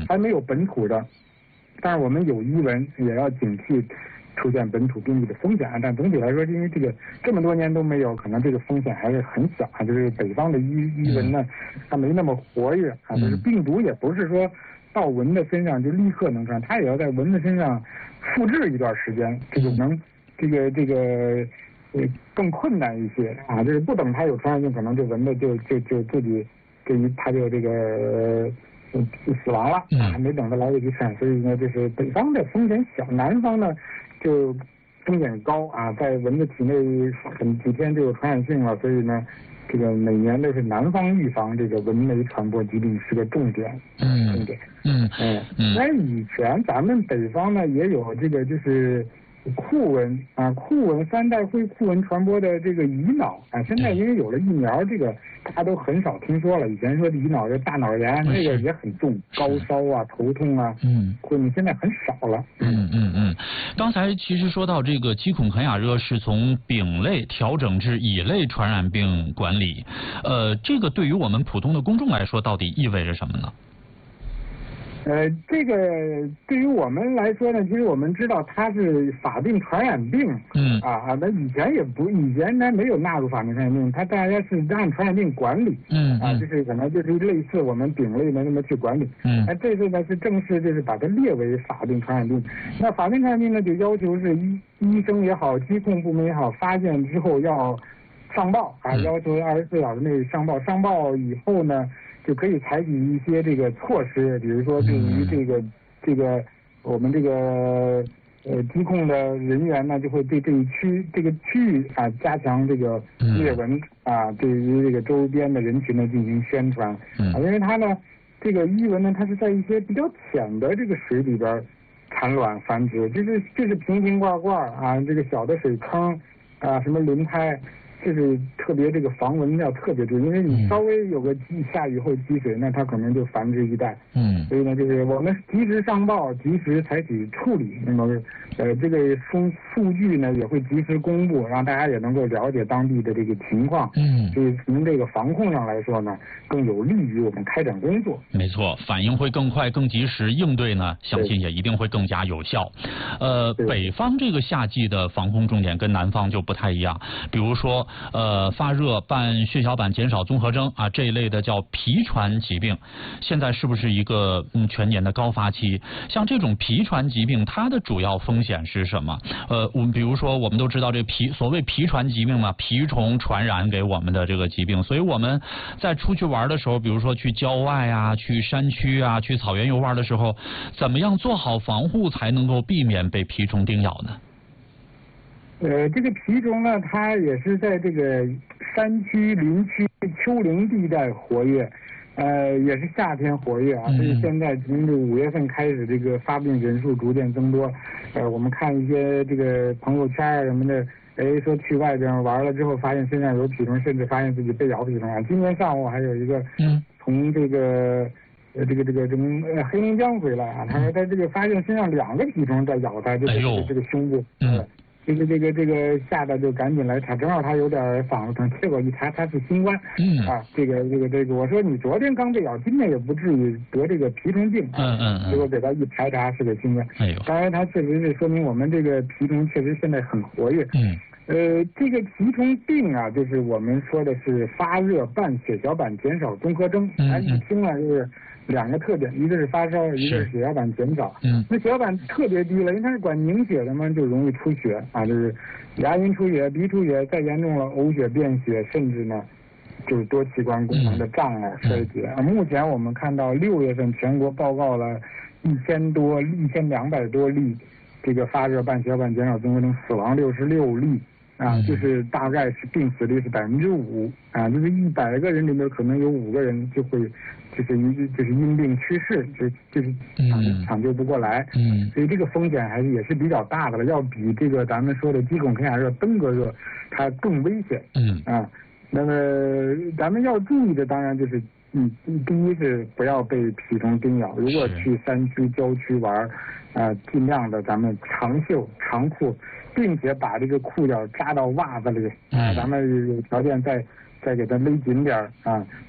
还没有本土的，但是我们有伊蚊，也要警惕出现本土病例的风险。但总体来说，因为这个这么多年都没有，可能这个风险还是很小啊。就是北方的伊蚊呢，它没那么活跃啊，就是病毒也不是说到蚊的身上就立刻能传，它也要在蚊子身上复制一段时间，这个能更困难一些啊。就是不等它有传染性，可能这蚊子就自己它就死亡了啊，还没等它来得及传染。所以呢，就是北方的风险小，南方呢就风险高啊，在蚊子体内几天就有传染性了。所以呢，这个每年都是南方预防这个蚊媒传播疾病是个重点。重点。那以前咱们北方呢也有这个就是库蚊啊，库蚊3代会库蚊传播的这个乙脑啊，现在因为有了疫苗，这个大家都很少听说了。以前说的乙脑这大脑炎，那个也很重，高烧啊、头痛啊，现在很少了。 刚才其实说到这个鸡孔坎亚热是从丙类调整至乙类传染病管理，这个对于我们普通的公众来说，到底意味着什么呢？ 这个对于我们来说呢，其实我们知道它是法定传染病，那以前它没有纳入法定传染病，它大家是按传染病管理，就是可能就是类似我们丙类的那么去管理，那这次呢是正式就是把它列为法定传染病。那法定传染病呢就要求是医生也好，疾控部门也好，发现之后要上报啊，要求24小时内上报，上报以后呢，就可以采取一些这个措施，比如说对于这个我们这个疾控的人员呢，就会对这个区域啊加强这个灭蚊啊，对于这个周边的人群呢进行宣传啊，因为它呢这个伊蚊呢，它是在一些比较浅的这个水里边产卵繁殖，就是瓶瓶罐罐啊，这个小的水坑啊，什么轮胎。就是特别这个防蚊要特别注意，因为你稍微有个下雨后积水，那它可能就繁殖一代。所以呢，就是我们及时上报，及时采取处理，那么这个数据呢也会及时公布，让大家也能够了解当地的这个情况。所以从这个防控上来说呢，更有利于我们开展工作。 没错，反应会更快、更及时，应对呢，相信也一定会更加有效。北方这个夏季的防控重点跟南方就不太一样，比如说。发热、办血小板减少综合征啊，这一类的叫皮传疾病，现在是不是一个全年的高发期？像这种皮传疾病，它的主要风险是什么？我们比如说，我们都知道这所谓皮传疾病嘛，蜱虫传染给我们的这个疾病，所以我们在出去玩的时候，比如说去郊外啊、去山区啊、去草原游玩的时候，怎么样做好防护才能够避免被蜱虫叮咬呢？ 这个蜱虫呢，它也是在这个山区、林区、丘陵地带活跃，也是夏天活跃啊。所以现在从这5月份开始，这个发病人数逐渐增多。我们看一些这个朋友圈啊什么的，说去外边玩了之后，发现身上有蜱虫，甚至发现自己被咬蜱虫啊。今天上午还有一个从这个从黑龙江回来啊，他说他这个发现身上2个蜱虫在咬他这个胸部。这个吓得就赶紧来查，正好他有点嗓子疼，结果一查他是新冠。这个，我说你昨天刚被咬，今天也不至于得这个蜱虫病。结果给他一排查是个新冠。当然他确实是说明我们这个蜱虫确实现在很活跃。这个蜱虫病啊，就是我们说的是发热、办血小板减少综合征。一听了就是2个特点，一个是发烧，一个是血小板减少。那血小板特别低了，因为它是管凝血的嘛，就容易出血啊，就是牙龈出血、鼻出血，再严重了呕血、便血，甚至呢就是多器官功能的障碍衰竭。目前我们看到6月份全国报告了1200多例这个发热、办血小板减少综合征，死亡66例。就是大概是病死率是5%啊，就是100个人里面可能有5个人就会就是因病去世，就是抢救不过来。所以这个风险也是比较大的了，要比这个咱们说的鸡孔坎亚热、登革热它更危险。那么咱们要注意的当然就是第一是不要被蜱虫叮咬，如果去山区、郊区玩，尽量的咱们长袖长裤，并且把这个裤脚扎到袜子里，咱们有条件再给它勒紧点啊。